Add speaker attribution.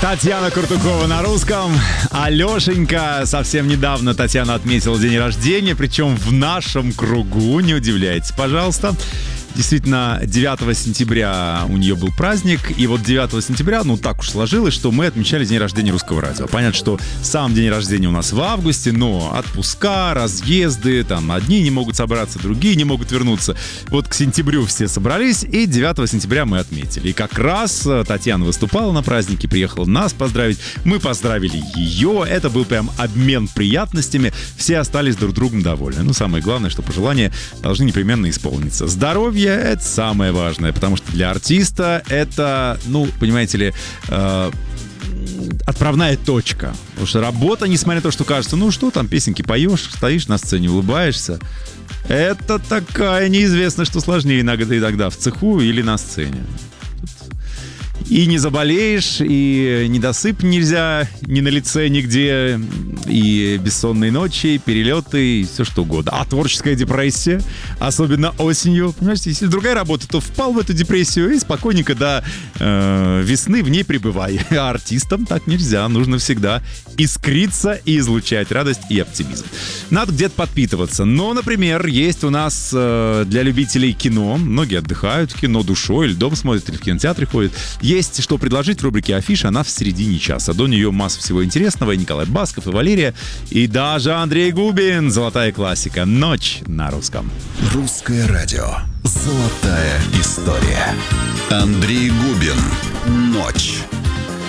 Speaker 1: Татьяна Куртукова на русском. Алешенька. Совсем недавно Татьяна отметила день рождения, причем в нашем кругу. Не удивляйтесь, пожалуйста. Действительно, 9 сентября у нее был праздник, и вот 9 сентября, так уж сложилось, что мы отмечали день рождения Русского радио. Понятно, что сам день рождения у нас в августе, но отпуска, разъезды, одни не могут собраться, другие не могут вернуться. Вот к сентябрю все собрались, и 9 сентября мы отметили. И как раз Татьяна выступала на празднике, приехала нас поздравить, мы поздравили ее, это был прям обмен приятностями, все остались друг другом довольны. Самое главное, что пожелания должны непременно исполниться. Здоровье — это самое важное, потому что для артиста это, понимаете ли, отправная точка. Потому что работа, несмотря на то, что кажется, что там, песенки поешь, стоишь на сцене, улыбаешься, это такая неизвестно, что сложнее иногда в цеху или на сцене. И не заболеешь, и недосып нельзя ни на лице, нигде, и бессонные ночи, и перелеты, и все что угодно. А творческая депрессия, особенно осенью, понимаете, если другая работа, то впал в эту депрессию и спокойненько до весны в ней пребывай. А артистам так нельзя, нужно всегда искриться и излучать радость и оптимизм. Надо где-то подпитываться. Но, например, есть у нас для любителей кино, многие отдыхают в кино душой, или дом смотрят, или в кинотеатре ходят. Есть что предложить в рубрике «Афиша», она в середине часа. До нее масса всего интересного. И Николай Басков, и Валерия, и даже Андрей Губин. Золотая классика. «Ночь» на русском.
Speaker 2: Русское радио. Золотая история. Андрей Губин. «Ночь».